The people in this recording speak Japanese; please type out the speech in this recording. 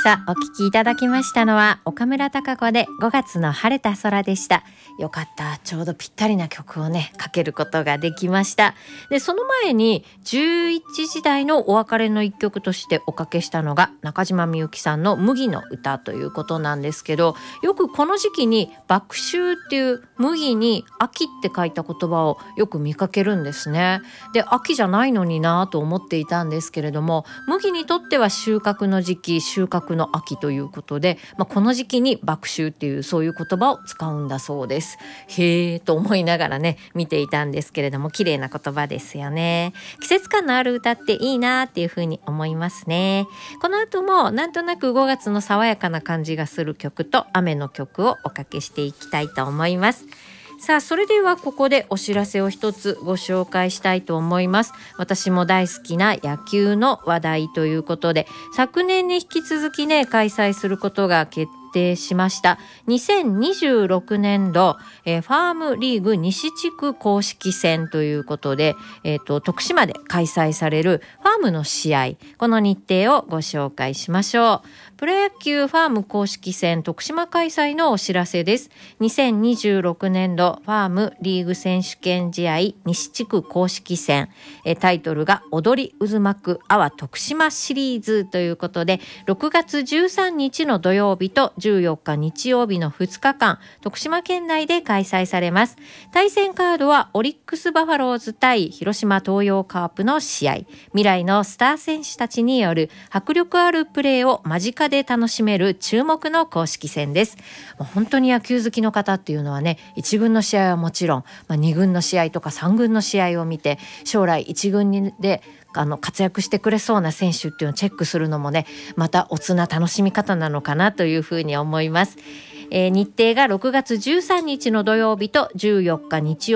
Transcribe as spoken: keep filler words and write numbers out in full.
さあ、お聞きいただきましたのは岡村孝子でごがつの晴れた空でした。よかった、ちょうどぴったりな曲をねかけることができました。でその前にじゅういちじ台のお別れの一曲としておかけしたのが中島みゆきさんの麦の歌ということなんですけど、よくこの時期に麦秋っていう麦に秋って書いた言葉をよく見かけるんですね。で秋じゃないのになと思っていたんですけれども、麦にとっては収穫の時期、収穫の秋ということで、まあ、この時期に麦秋っていうそういう言葉を使うんだそうです。へーと思いながらね見ていたんですけれども、綺麗な言葉ですよね。季節感のある歌っていいなっていうふうに思いますね。この後もなんとなくごがつの爽やかな感じがする曲と雨の曲をおかけしていきたいと思います。さあ、それではここでお知らせを一つご紹介したいと思います。私も大好きな野球の話題ということで、昨年に引き続きね開催することが決定しました。にせんにじゅうろくねんど、えー、ファームリーグ西地区公式戦ということで、えーと、徳島で開催されるファームの試合、この日程をご紹介しましょう。プロ野球ファーム公式戦徳島開催のお知らせです。にせんにじゅうろくねんどファームリーグ選手権試合西地区公式戦、えタイトルが踊り渦巻く阿波徳島シリーズということで、ろくがつじゅうさんにちの土曜日とじゅうよっか日曜日のふつかかん、徳島県内で開催されます。対戦カードはオリックスバファローズ対広島東洋カープの試合、未来のスター選手たちによる迫力あるプレーを間近で楽しめる注目の公式戦です。もう本当に野球好きの方っていうのはね、一軍の試合はもちろん、まあ、二軍の試合とか三軍の試合を見て、将来一軍にであの活躍してくれそうな選手っていうのをチェックするのもね、またおつな楽しみ方なのかなというふうに思います。えー、日程がろくがつじゅうさんにちの土曜日とじゅうよっか日曜日